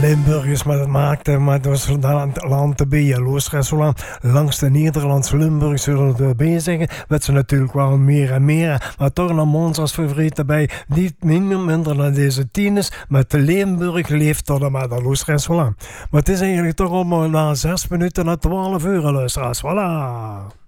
Limburgers met het maakte met ons land te bijen. Loos restaurant langs de Nederlands-Limburg zullen we bezig. Wat ze natuurlijk wel meer en meer. Maar toch nog ons als favoriet erbij. Niet minder dan deze tieners. Met de Limburg leeft tot en met de Loos restaurant. Maar het is eigenlijk toch al na 6 minuten na 12 uur, luisteraars. Voilà.